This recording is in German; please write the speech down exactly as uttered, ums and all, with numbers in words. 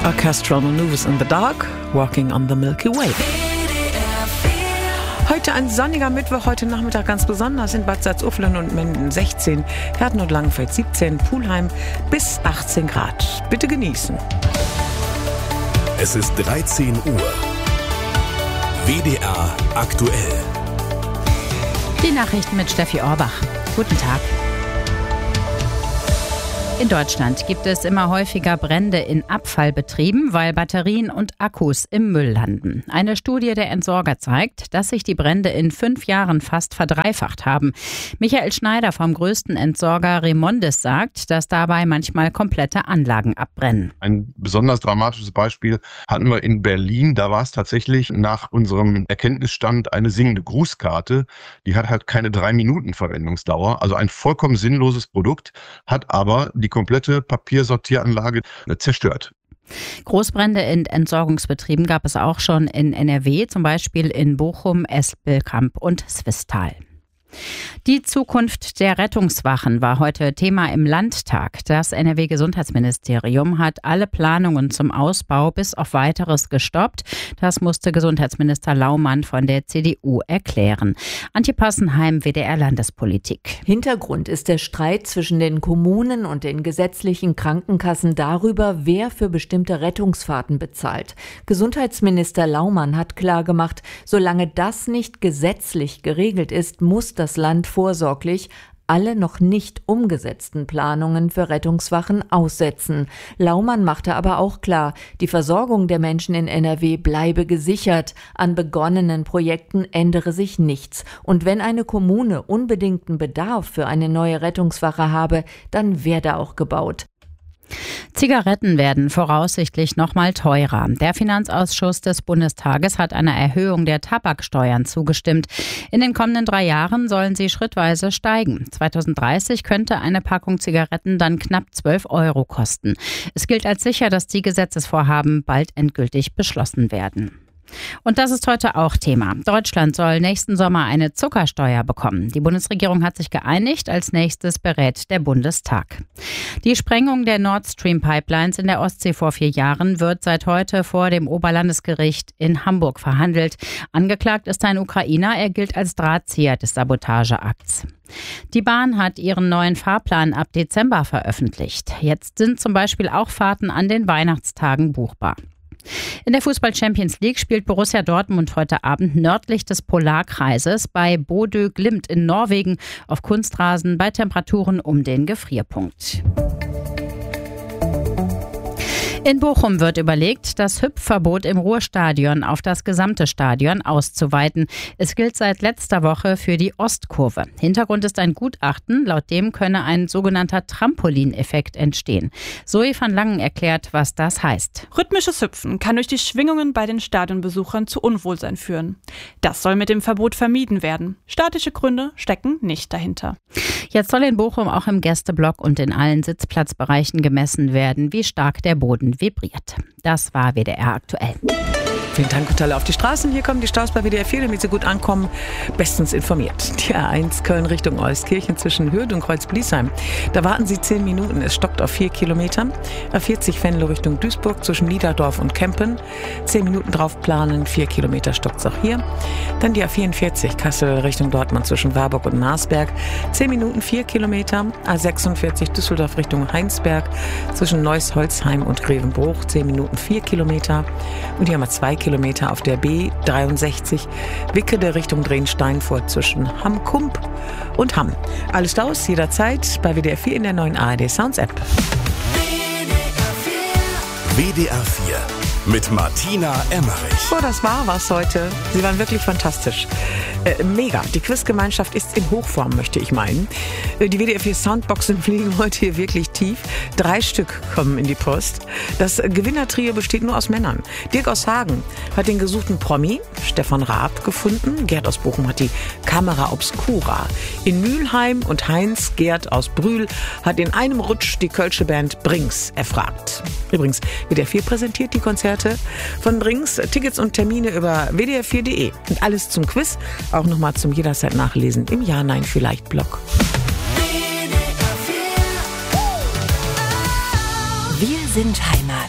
Orchestral Maneuvers in the Dark, Walking on the Milky Way. Heute ein sonniger Mittwoch, heute Nachmittag ganz besonders in Bad Salzuflen und Menden sechzehn, Herten und Langenfeld siebzehn, Pulheim bis achtzehn Grad. Bitte genießen. Es ist dreizehn Uhr. W D R aktuell. Die Nachrichten mit Steffi Orbach. Guten Tag. In Deutschland gibt es immer häufiger Brände in Abfallbetrieben, weil Batterien und Akkus im Müll landen. Eine Studie der Entsorger zeigt, dass sich die Brände in fünf Jahren fast verdreifacht haben. Michael Schneider vom größten Entsorger Remondis sagt, dass dabei manchmal komplette Anlagen abbrennen. Ein besonders dramatisches Beispiel hatten wir in Berlin. Da war es tatsächlich nach unserem Erkenntnisstand eine singende Grußkarte. Die hat halt keine drei Minuten Verwendungsdauer. Also ein vollkommen sinnloses Produkt, hat aber die komplette Papiersortieranlage zerstört. Großbrände in Entsorgungsbetrieben gab es auch schon in N R W, zum Beispiel in Bochum, Espelkamp und Swisttal. Die Zukunft der Rettungswachen war heute Thema im Landtag. Das N R W-Gesundheitsministerium hat alle Planungen zum Ausbau bis auf Weiteres gestoppt. Das musste Gesundheitsminister Laumann von der C D U erklären. Antje Passenheim, W D R Landespolitik. Hintergrund ist der Streit zwischen den Kommunen und den gesetzlichen Krankenkassen darüber, wer für bestimmte Rettungsfahrten bezahlt. Gesundheitsminister Laumann hat klargemacht, solange das nicht gesetzlich geregelt ist, muss das das Land vorsorglich alle noch nicht umgesetzten Planungen für Rettungswachen aussetzen. Laumann machte aber auch klar, die Versorgung der Menschen in N R W bleibe gesichert. An begonnenen Projekten ändere sich nichts. Und wenn eine Kommune unbedingten Bedarf für eine neue Rettungswache habe, dann werde auch gebaut. Zigaretten werden voraussichtlich noch mal teurer. Der Finanzausschuss des Bundestages hat einer Erhöhung der Tabaksteuern zugestimmt. In den kommenden drei Jahren sollen sie schrittweise steigen. zwanzig dreißig könnte eine Packung Zigaretten dann knapp zwölf Euro kosten. Es gilt als sicher, dass die Gesetzesvorhaben bald endgültig beschlossen werden. Und das ist heute auch Thema. Deutschland soll nächsten Sommer eine Zuckersteuer bekommen. Die Bundesregierung hat sich geeinigt. Als nächstes berät der Bundestag. Die Sprengung der Nord Stream Pipelines in der Ostsee vor vier Jahren wird seit heute vor dem Oberlandesgericht in Hamburg verhandelt. Angeklagt ist ein Ukrainer. Er gilt als Drahtzieher des Sabotageakts. Die Bahn hat ihren neuen Fahrplan ab Dezember veröffentlicht. Jetzt sind zum Beispiel auch Fahrten an den Weihnachtstagen buchbar. In der Fußball-Champions League spielt Borussia Dortmund heute Abend nördlich des Polarkreises bei Bodø Glimt in Norwegen auf Kunstrasen bei Temperaturen um den Gefrierpunkt. In Bochum wird überlegt, das Hüpfverbot im Ruhrstadion auf das gesamte Stadion auszuweiten. Es gilt seit letzter Woche für die Ostkurve. Hintergrund ist ein Gutachten, laut dem könne ein sogenannter Trampolineffekt entstehen. Zoe van Langen erklärt, was das heißt. Rhythmisches Hüpfen kann durch die Schwingungen bei den Stadionbesuchern zu Unwohlsein führen. Das soll mit dem Verbot vermieden werden. Statische Gründe stecken nicht dahinter. Jetzt soll in Bochum auch im Gästeblock und in allen Sitzplatzbereichen gemessen werden, wie stark der Boden vibriert. Das war W D R aktuell. Vielen Dank und alle auf die Straßen. Hier kommen die Staus bei W D R vier, damit Sie gut ankommen. Bestens informiert. Die A eins Köln Richtung Euskirchen zwischen Hürth und Kreuz-Bliesheim. Da warten Sie zehn Minuten. Es stockt auf vier Kilometern. A vierzig Venlo Richtung Duisburg zwischen Niederdorf und Kempen. Zehn Minuten drauf planen. Vier Kilometer stockt es auch hier. Dann die A vierundvierzig Kassel Richtung Dortmund zwischen Warburg und Marsberg. Zehn Minuten, vier Kilometer. A sechsundvierzig Düsseldorf Richtung Heinsberg zwischen Neuss-Holzheim und Grevenbruch. Zehn Minuten, vier Kilometer. Und hier haben wir zwei Kilometer auf der B dreiundsechzig Wickede Richtung Drehn-Steinfurt zwischen Hamm-Kump und Hamm. Alle Staus jederzeit bei W D R vier in der neuen A R D Sounds App. W D R vier mit Martina Emmerich. So, das war was heute. Sie waren wirklich fantastisch. Äh, mega. Die Quizgemeinschaft ist in Hochform, möchte ich meinen. Äh, die W D R vier Soundboxen fliegen heute hier wirklich tief. Drei Stück kommen in die Post. Das Gewinnertrio besteht nur aus Männern. Dirk aus Hagen hat den gesuchten Promi, Stefan Raab, gefunden. Gerd aus Bochum hat die Camera Obscura. In Mülheim und Heinz Gerd aus Brühl hat in einem Rutsch die kölsche Band Brings erfragt. Übrigens, W D R vier präsentiert die Konzerte von Brings. Tickets und Termine über w d r vier punkt d e. Und alles zum Quiz, auch nochmal zum jederzeit nachlesen im Ja, Nein, Vielleicht Blog. Wir sind Heimat.